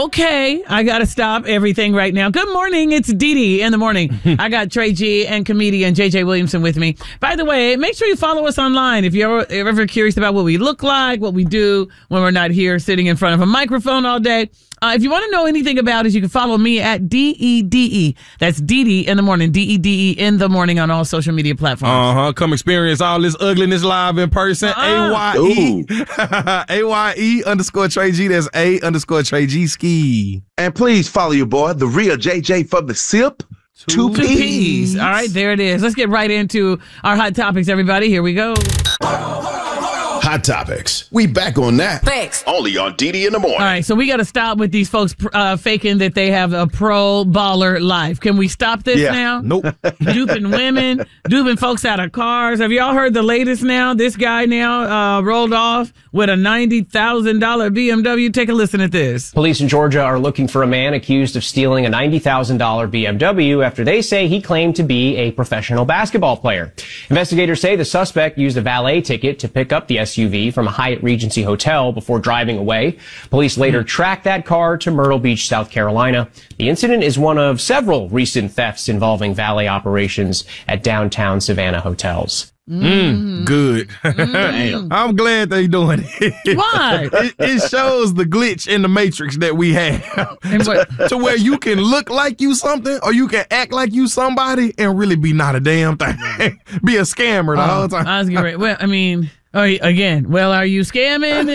Okay, I got to stop everything right now. Good morning. It's Dee Dee in the morning. I got Trey G and comedian JJ Williamson with me. By the way, make sure you follow us online if you're ever curious about what we look like, what we do when we're not here sitting in front of a microphone all day. If you want to know anything about us, you can follow me at DEDE. That's Dee Dee in the morning. DEDE in the morning on all social media platforms. Come experience all this ugliness live in person. AYE. AYE _ Trey G. That's A _ Trey G ski. And please follow your boy, the real JJ from the SIP. Two P's. All right, there it is. Let's get right into our hot topics, everybody. Here we go. Hot Topics. We back on that. Thanks. Only on DD in the morning. All right, so we got to stop with these folks faking that they have a pro baller life. Can we stop this now? Nope. Duping women, duping folks out of cars. Have y'all heard the latest now? This guy now rolled off with a $90,000 BMW. Take a listen at this. Police in Georgia are looking for a man accused of stealing a $90,000 BMW after they say he claimed to be a professional basketball player. Investigators say the suspect used a valet ticket to pick up the SUV from a Hyatt Regency hotel before driving away. Police later tracked that car to Myrtle Beach, South Carolina. The incident is one of several recent thefts involving valet operations at downtown Savannah hotels. Good. I'm glad they doing it. Why? It shows the glitch in the matrix that we have. To where you can look like you something or you can act like you somebody and really be not a damn thing. Be a scammer the whole time. I was getting ready. Well, I mean, again, are you scamming?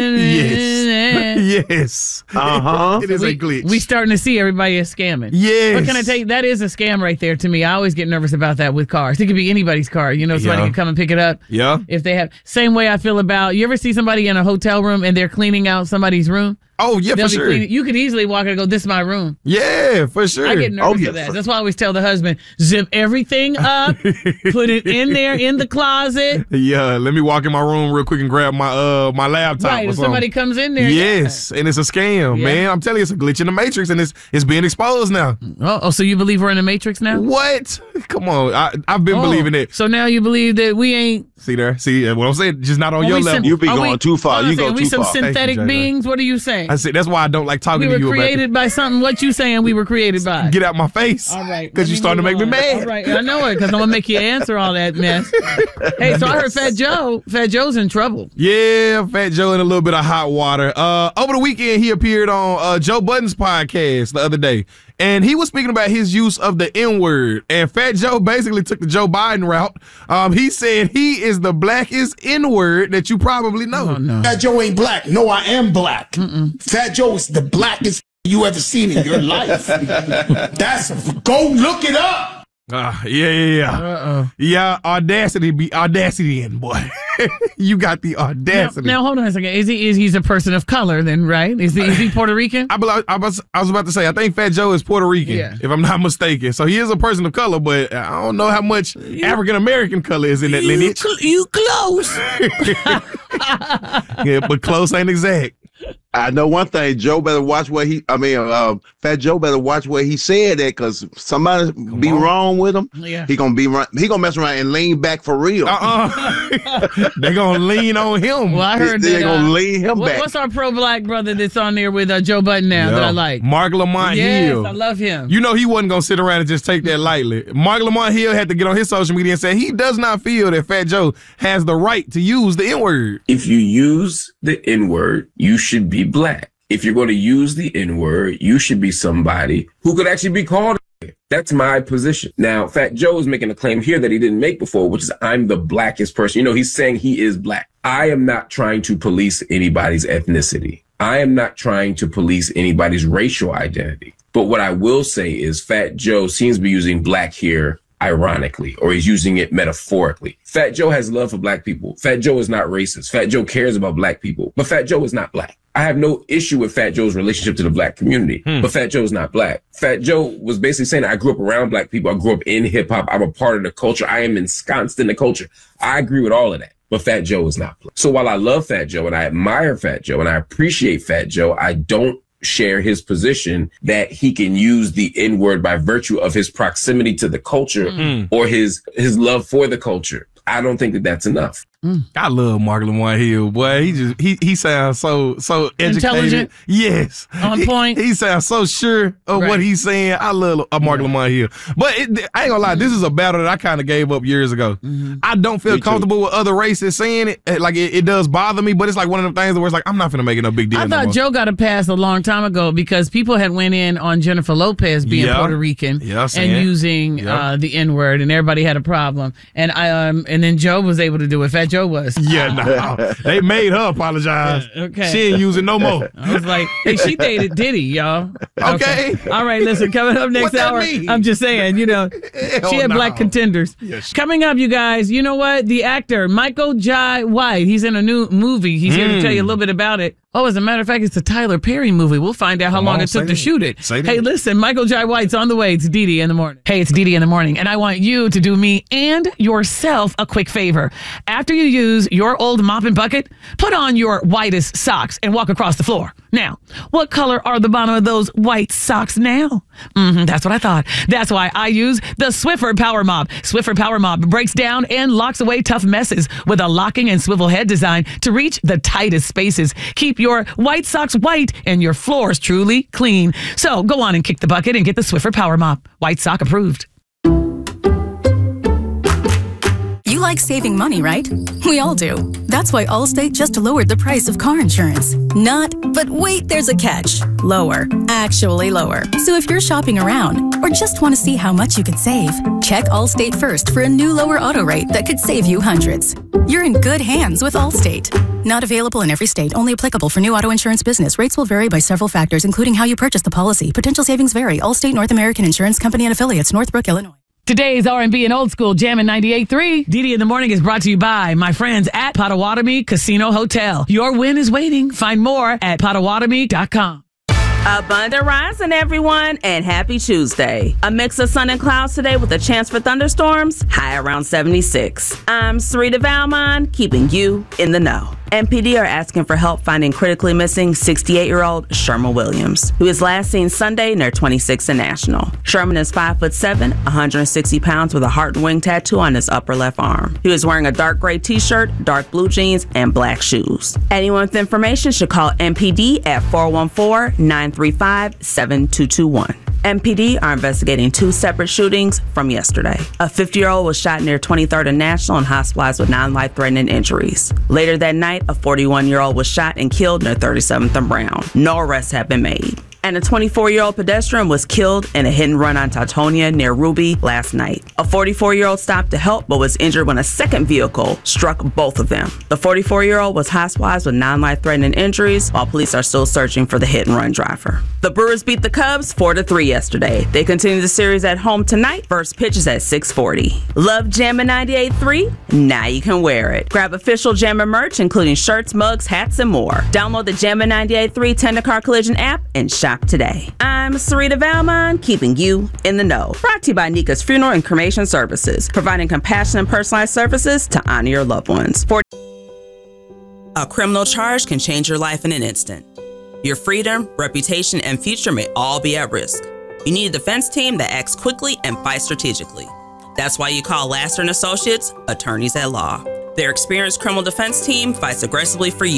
Yes. It is a glitch. We starting to see everybody is scamming. Yes. What can I tell you? That is a scam right there to me. I always get nervous about that with cars. It could be anybody's car. Somebody can come and pick it up. Yeah. If they have. Same way I feel about, you ever see somebody in a hotel room and they're cleaning out someboody room? Oh, yeah, for sure. You could easily walk in and go, this is my room. Yeah, for sure. I get nervous of that. That's why I always tell the husband, zip everything up, put it in there in the closet. Yeah, let me walk in my room real quick and grab my laptop. Right, if somebody comes in there. Yes, and it's a scam, man. I'm telling you, it's a glitch in the matrix, and it's being exposed now. Oh, so you believe we're in the matrix now? What? Come on. I've been believing it. So now you believe that we ain't. See what I'm saying? Just not on your level. You be going too far. You go too far. We some synthetic beings? What are you saying? I said, that's why I don't like talking to you about it. We were created by something. What you saying we were created by? Get out my face. All right. Because you're starting to make me mad. All right. I know it, because I'm going to make you answer all that mess. Hey, so I heard Fat Joe. Fat Joe's in trouble. Yeah, Fat Joe in a little bit of hot water. Over the weekend, he appeared on Joe Budden's podcast the other day. And he was speaking about his use of the N-word. And Fat Joe basically took the Joe Biden route. He said he is the blackest N-word that you probably know. Oh, no. Fat Joe ain't black. No, I am black. Fat Joe is the blackest you ever seen in your life. Go look it up. Yeah. Yeah, audacity in, boy. You got the audacity. Now hold on a second. He's a person of color then, right? Is he Puerto Rican? I was about to say, I think Fat Joe is Puerto Rican, if I'm not mistaken. So he is a person of color, but I don't know how much African-American color is in that lineage. You close. Yeah, but close ain't exact. I know one thing. Joe better watch what Fat Joe better watch what he said that, because somebody be wrong with him. Yeah. He gonna mess around and lean back for real. They gonna lean on him. Well, I heard they gonna lean him back. What's our pro-black brother that's on there with Joe Budden now that I like? Mark Lamont Hill. Yes, I love him. You know he wasn't gonna sit around and just take that lightly. Mark Lamont Hill had to get on his social media and say he does not feel that Fat Joe has the right to use the N-word. If you use the N-word, you should be black. If you're going to use the N-word, you should be somebody who could actually be called. That's my position. Now, Fat Joe is making a claim here that he didn't make before, which is I'm the blackest person. He's saying he is black. I am not trying to police anybody's ethnicity. I am not trying to police anybody's racial identity. But what I will say is Fat Joe seems to be using black here ironically, or he's using it metaphorically. Fat Joe has love for black people. Fat Joe is not racist. Fat Joe cares about black people, but Fat Joe is not black. I have no issue with Fat Joe's relationship to the black community, but Fat Joe is not black. Fat Joe was basically saying, I grew up around black people. I grew up in hip hop. I'm a part of the culture. I am ensconced in the culture. I agree with all of that, but Fat Joe is not black. So while I love Fat Joe and I admire Fat Joe and I appreciate Fat Joe, I don't share his position that he can use the N-word by virtue of his proximity to the culture or his love for the culture. I don't think that that's enough. I love Mark Lamont Hill, boy. He sounds so educated. Intelligent? Yes. On point? He sounds so sure of what he's saying. I love Mark Lamont Hill. But I ain't gonna lie, this is a battle that I kind of gave up years ago. I don't feel comfortable with other races saying it. Like, it does bother me, but it's like one of the things where it's like, I'm not finna make it no big deal. I thought Joe got a pass a long time ago because people had went in on Jennifer Lopez being Puerto Rican and using the N-word, and everybody had a problem. And then Joe was able to do it. Fat Joe was. They made her apologize. Okay. She ain't using no more. I was like, hey, she dated Diddy, y'all. Okay. All right, listen, coming up next hour, I'm just saying, she had black contenders. Yes. Coming up, you guys, you know what? The actor, Michael Jai White, he's in a new movie. He's here to tell you a little bit about it. Oh, as a matter of fact, it's a Tyler Perry movie. We'll find out how long it took to shoot it. Hey, listen, Michael Jai White's on the way. It's Didi in the morning. Hey, it's Didi in the morning, and I want you to do me and yourself a quick favor. After you use your old mop and bucket, put on your whitest socks and walk across the floor. Now, what color are the bottom of those white socks now? That's what I thought. That's why I use the Swiffer Power Mop. Swiffer Power Mop breaks down and locks away tough messes with a locking and swivel head design to reach the tightest spaces. Keep your white socks white and your floors truly clean. So go on and kick the bucket and get the Swiffer Power Mop. White sock approved. You like saving money, right? We all do. That's why Allstate just lowered the price of car insurance. But wait, there's a catch. Lower. Actually lower. So if you're shopping around or just want to see how much you could save, check Allstate first for a new lower auto rate that could save you hundreds. You're in good hands with Allstate. Not available in every state. Only applicable for new auto insurance business. Rates will vary by several factors, including how you purchase the policy. Potential savings vary. Allstate North American Insurance Company and Affiliates, Northbrook, Illinois. Today's R&B and Old School Jammin' 98.3. Didi in the Morning is brought to you by my friends at Potawatomi Casino Hotel. Your win is waiting. Find more at Potawatomi.com. Abundant rising, everyone, and happy Tuesday. A mix of sun and clouds today with a chance for thunderstorms, high around 76. I'm Sarita Valmon, keeping you in the know. MPD are asking for help finding critically missing 68-year-old Sherman Williams, who was last seen Sunday near 26th and National. Sherman is 5'7", 160 pounds with a heart and wing tattoo on his upper left arm. He was wearing a dark gray t-shirt, dark blue jeans, and black shoes. Anyone with information should call MPD at 414-935-7221. MPD are investigating two separate shootings from yesterday. A 50-year-old was shot near 23rd and National and hospitalized with non-life-threatening injuries. Later that night, a 41-year-old was shot and killed near 37th and Brown. No arrests have been made. And a 24-year-old pedestrian was killed in a hit and run on Teutonia near Ruby last night. A 44-year-old stopped to help but was injured when a second vehicle struck both of them. The 44-year-old was hospitalized with non-life-threatening injuries while police are still searching for the hit and run driver. The Brewers beat the Cubs 4-3 yesterday. They continue the series at home tonight. First pitch is at 6:40. Love Jammin' 98.3? Now you can wear it. Grab official Jammin' merch including shirts, mugs, hats, and more. Download the Jammin' 98.3 Tender Car Collision app and shop today. I'm Sarita Valmon, keeping you in the know. Brought to you by Nika's Funeral and Cremation Services, providing compassionate and personalized services to honor your loved ones. A criminal charge can change your life in an instant. Your freedom, reputation, and future may all be at risk. You need a defense team that acts quickly and fights strategically. That's why you call Laster & Associates, attorneys at law. Their experienced criminal defense team fights aggressively for you.